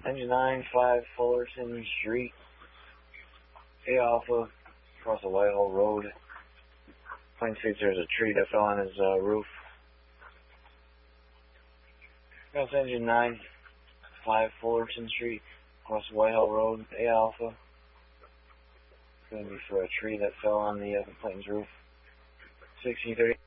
Engine 9-5 Fullerton Street, A Alpha, across the Whitehall Road. Plane states there's a tree that fell on his roof. That's engine 9-5 Fullerton Street, across the Whitehall Road, A Alpha. It's going to be for a tree that fell on the plane's roof. 1630.